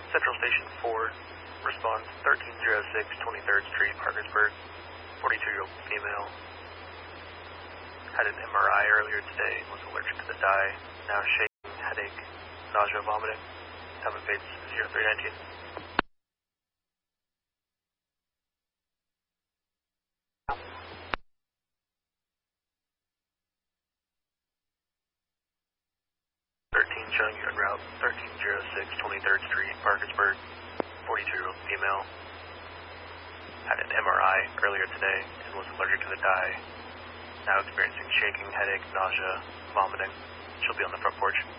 Central Station 4, response 1306 23rd Street, Parkersburg, 42-year-old female. Had an MRI earlier today and was allergic to the dye. Now shaking, headache, nausea, vomiting. Time of base 0319. Showing you en route 1306 23rd Street, Parkersburg, 42-year-old female. Had an MRI earlier today and was allergic to the dye. Now experiencing shaking, headache, nausea, vomiting. She'll be on the front porch.